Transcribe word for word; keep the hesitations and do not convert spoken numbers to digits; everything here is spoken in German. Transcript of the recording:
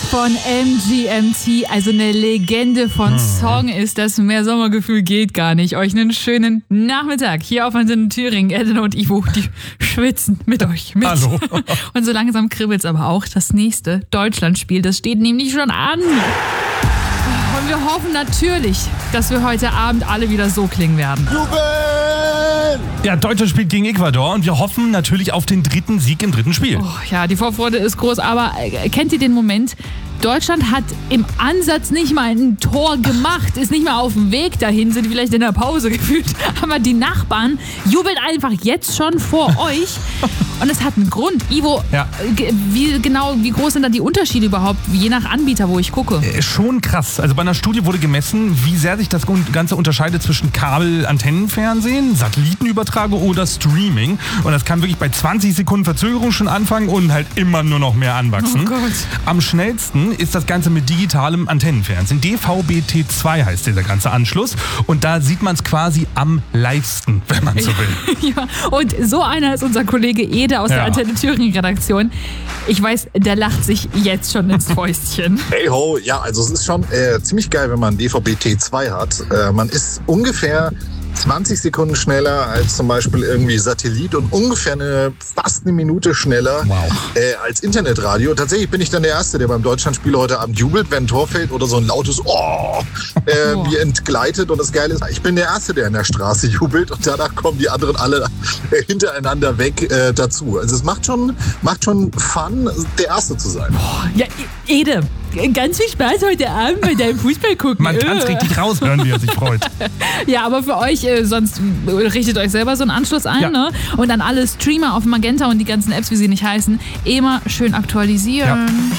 von M G M T, also eine Legende von hm. Song ist das. Mehr Sommergefühl geht gar nicht. Euch einen schönen Nachmittag hier auf Antenne Thüringen. Ellen und Ivo, die schwitzen mit euch mit. Hallo. Und so langsam kribbelt's aber auch. Das nächste Deutschlandspiel, das steht nämlich schon an. Und wir hoffen natürlich, dass wir heute Abend alle wieder so klingen werden. Jubel! Ja, Deutschland spielt gegen Ecuador und wir hoffen natürlich auf den dritten Sieg im dritten Spiel. Oh, ja, die Vorfreude ist groß, aber äh, kennt ihr den Moment? Deutschland hat im Ansatz nicht mal ein Tor gemacht, ist nicht mal auf dem Weg dahin, sind vielleicht in der Pause gefühlt. Aber die Nachbarn jubeln einfach jetzt schon vor euch. Und es hat einen Grund. Ivo, ja. wie genau, wie groß sind da die Unterschiede überhaupt, je nach Anbieter, wo ich gucke? Äh, schon krass. Also bei einer Studie wurde gemessen, wie sehr sich das Ganze unterscheidet zwischen Kabel-Antennenfernsehen, Satellitenübertragung oder Streaming. Und das kann wirklich bei zwanzig Sekunden Verzögerung schon anfangen und halt immer nur noch mehr anwachsen. Oh Gott. Am schnellsten ist das Ganze mit digitalem Antennenfernsehen. D V B T zwei heißt dieser ganze Anschluss. Und da sieht man es quasi am livesten, wenn man so will. Ja, und so einer ist unser Kollege Ede aus ja. der Antenne Thüringen Redaktion. Ich weiß, der lacht sich jetzt schon ins Fäustchen. Hey ho, ja, also es ist schon äh, ziemlich geil, wenn man D V B T zwei hat. Äh, man ist ungefähr zwanzig Sekunden schneller als zum Beispiel irgendwie Satellit und ungefähr eine, fast eine Minute schneller wow. äh, als Internetradio. Tatsächlich bin ich dann der Erste, der beim Deutschlandspiel heute Abend jubelt, wenn ein Tor fällt oder so ein lautes Oh äh, oh. mir entgleitet. Und das Geile ist, ich bin der Erste, der in der Straße jubelt und danach kommen die anderen alle äh, hintereinander weg äh, dazu. Also es macht schon, macht schon Fun, der Erste zu sein. Ja, Ede, ganz viel Spaß heute Abend bei deinem Fußball gucken. Man kann es richtig raushören, wie er sich freut. Ja, aber für euch, äh, sonst richtet euch selber so einen Anschluss ein, ja. ne? Und dann alle Streamer auf Magenta und die ganzen Apps, wie sie nicht heißen, immer schön aktualisieren. Ja.